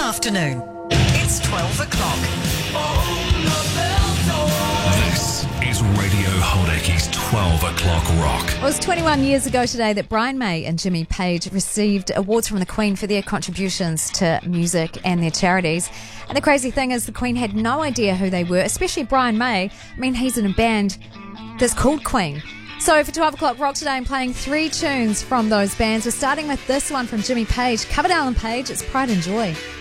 afternoon. It's 12 o'clock. This is Radio Hodecki's 12 o'clock rock. It was 21 years ago today that Brian May and Jimmy Page received awards from the Queen for their contributions to music and their charities. And the crazy thing is the Queen had no idea who they were, especially Brian May. I mean, he's in a band that's called Queen. So for 12 o'clock rock today, I'm playing 3 tunes from those bands. We're starting with this one from Jimmy Page. Coverdale and Page, it's Pride and Joy.